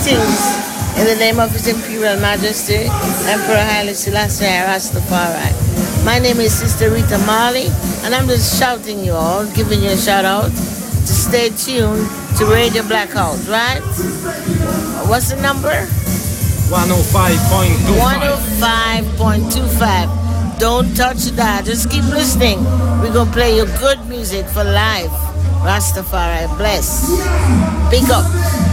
Greetings in the name of His Imperial Majesty, Emperor Haile Selassie Rastafari. My name is Sister Rita Marley, and I'm just shouting you all, giving you a shout out to stay tuned to Radio Blackout, right? What's the number? 105.25. 105.25. Don't touch that. Just keep listening. We're going to play you good music for life. Rastafari bless. Big up.